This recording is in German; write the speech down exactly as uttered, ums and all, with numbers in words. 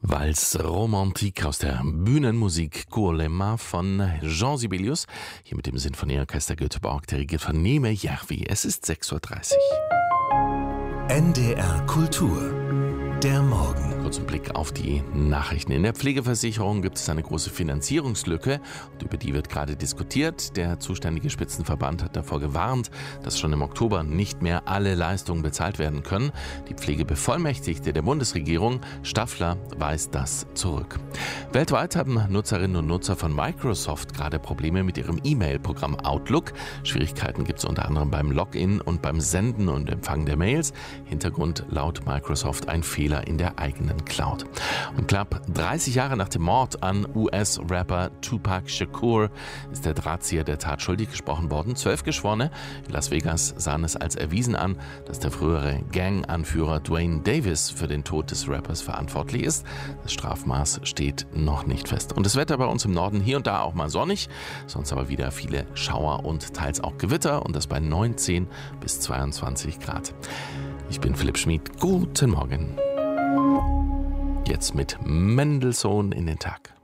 Vals Romantique aus der Bühnenmusik Kurlema von Jean Sibelius. Hier mit dem Sinfonieorchester Göteborg, dirigiert von Neme Järvi. Es ist sechs Uhr dreißig. N D R Kultur. Der Morgen. Kurzen Blick auf die Nachrichten. In der Pflegeversicherung gibt es eine große Finanzierungslücke und über die wird gerade diskutiert. Der zuständige Spitzenverband hat davor gewarnt, dass schon im Oktober nicht mehr alle Leistungen bezahlt werden können. Die Pflegebevollmächtigte der Bundesregierung, Staffler, weist das zurück. Weltweit haben Nutzerinnen und Nutzer von Microsoft gerade Probleme mit ihrem E-Mail-Programm Outlook. Schwierigkeiten gibt es unter anderem beim Login und beim Senden und Empfangen der Mails. Hintergrund laut Microsoft ein Fehler in der eigenen Cloud. Und knapp dreißig Jahre nach dem Mord an U S-Rapper Tupac Shakur ist der Drahtzieher der Tat schuldig gesprochen worden. Zwölf Geschworene in Las Vegas sahen es als erwiesen an, dass der frühere Gang-Anführer Dwayne Davis für den Tod des Rappers verantwortlich ist. Das Strafmaß steht noch nicht fest. Und das Wetter bei uns im Norden hier und da auch mal sonnig, sonst aber wieder viele Schauer und teils auch Gewitter und das bei neunzehn bis zweiundzwanzig Grad. Ich bin Philipp Schmid. Guten Morgen. Jetzt mit Mendelssohn in den Tag.